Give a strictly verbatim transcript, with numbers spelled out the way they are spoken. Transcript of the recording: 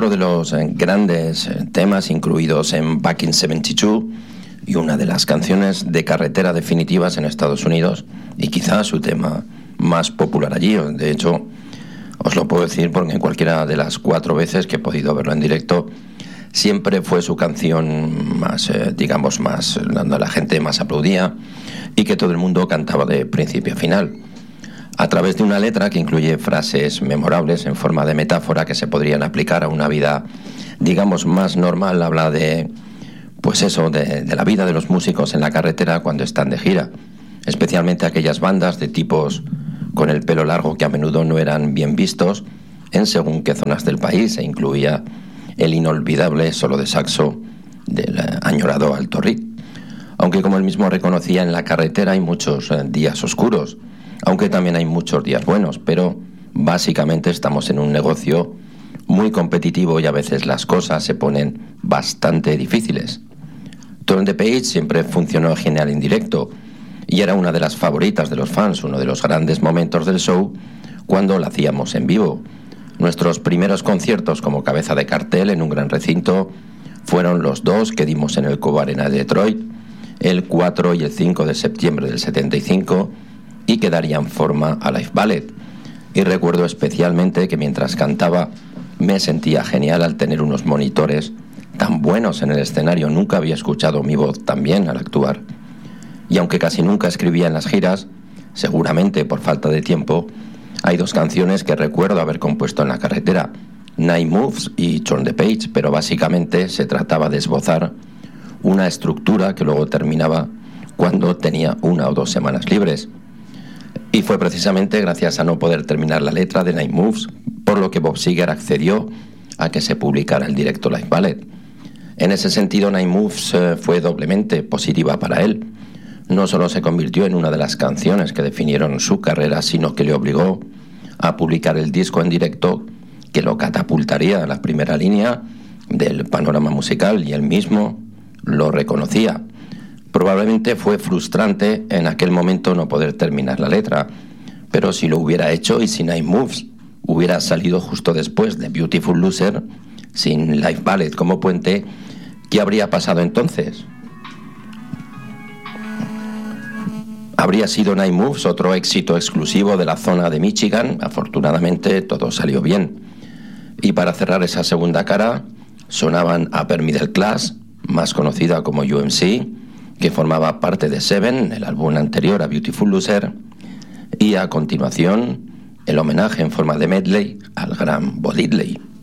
otro de los eh, grandes eh, temas incluidos en Back in setenta y dos y una de las canciones de carretera definitivas en Estados Unidos y quizás su tema más popular allí. De hecho, os lo puedo decir porque en cualquiera de las cuatro veces que he podido verlo en directo, siempre fue su canción más, eh, digamos, más, donde la gente más aplaudía y que todo el mundo cantaba de principio a final, a través de una letra que incluye frases memorables en forma de metáfora que se podrían aplicar a una vida, digamos, más normal. Habla de, pues eso, de, de la vida de los músicos en la carretera cuando están de gira, especialmente aquellas bandas de tipos con el pelo largo que a menudo no eran bien vistos en según qué zonas del país, e incluía el inolvidable solo de saxo del añorado Alto Rick. Aunque, como él mismo reconocía, en la carretera hay muchos eh, días oscuros, aunque también hay muchos días buenos, pero básicamente estamos en un negocio muy competitivo y a veces las cosas se ponen bastante difíciles. Turn the Page siempre funcionó genial en directo y era una de las favoritas de los fans, uno de los grandes momentos del show cuando la hacíamos en vivo. Nuestros primeros conciertos como cabeza de cartel en un gran recinto fueron los dos que dimos en el Cobo Arena de Detroit, el cuatro y el cinco de septiembre del setenta y cinco, y que darían forma a Live Ballet. Y recuerdo especialmente que mientras cantaba me sentía genial al tener unos monitores tan buenos en el escenario. Nunca había escuchado mi voz tan bien al actuar. Y aunque casi nunca escribía en las giras, seguramente por falta de tiempo, hay dos canciones que recuerdo haber compuesto en la carretera, Night Moves y Turn the Page, pero básicamente se trataba de esbozar una estructura que luego terminaba cuando tenía una o dos semanas libres. Y fue precisamente gracias a no poder terminar la letra de Night Moves por lo que Bob Seger accedió a que se publicara el directo Live Ballet. En ese sentido, Night Moves eh, fue doblemente positiva para él. No solo se convirtió en una de las canciones que definieron su carrera, sino que le obligó a publicar el disco en directo que lo catapultaría a la primera línea del panorama musical, y él mismo lo reconocía. Probablemente fue frustrante en aquel momento no poder terminar la letra, pero si lo hubiera hecho y si Night Moves hubiera salido justo después de Beautiful Loser, sin Live Ballet como puente, ¿qué habría pasado entonces? Habría sido Night Moves otro éxito exclusivo de la zona de Michigan. Afortunadamente todo salió bien. Y para cerrar esa segunda cara sonaban Upper Middle Class, más conocida como U M C, que formaba parte de Seven, el álbum anterior a Beautiful Loser, y a continuación el homenaje en forma de medley al gran Bo Diddley.